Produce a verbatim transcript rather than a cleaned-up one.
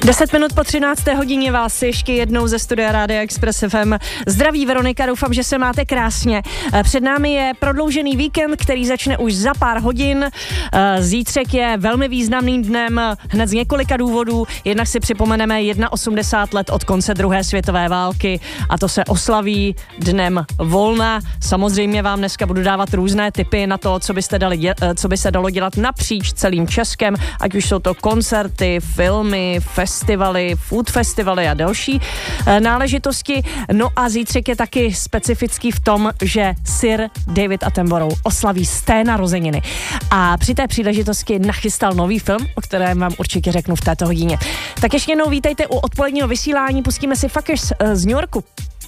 Deset minut po třinácté hodině vás ještě jednou ze studia Rádia Express F M. Zdraví Veronika, doufám, že se máte krásně. Před námi je prodloužený víkend, který začne už za pár hodin. Zítřek je velmi významným dnem, hned z několika důvodů. Jednak si připomeneme osmdesát jedna let od konce druhé světové války a to se oslaví dnem volna. Samozřejmě vám dneska budu dávat různé tipy na to, co byste dali, co by se dalo dělat napříč celým Českem, ať už jsou to koncerty, filmy, festivaly, food festivaly a další náležitosti. No a zítřek je taky specifický v tom, že Sir David Attenborough oslaví sté narozeniny. A při té příležitosti nachystal nový film, o kterém vám určitě řeknu v této hodině. Tak ještě jednou vítejte u odpoledního vysílání, pustíme si Fuckers z New Yorku.